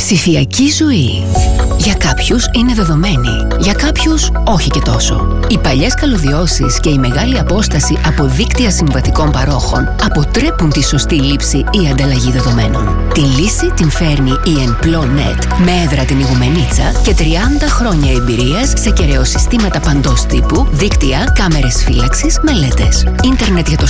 Ψηφιακή ζωή. Για κάποιους είναι δεδομένη, για κάποιους όχι και τόσο. Οι παλιές καλωδιώσεις και η μεγάλη απόσταση από δίκτυα συμβατικών παρόχων αποτρέπουν τη σωστή λήψη ή ανταλλαγή δεδομένων. Τη λύση την φέρνει η Enplo.net με έδρα την Ιγουμενίτσα και 30 χρόνια εμπειρίας σε κεραιοσυστήματα παντός τύπου, δίκτυα, κάμερες φύλαξης, μελέτες. Ίντερνετ για το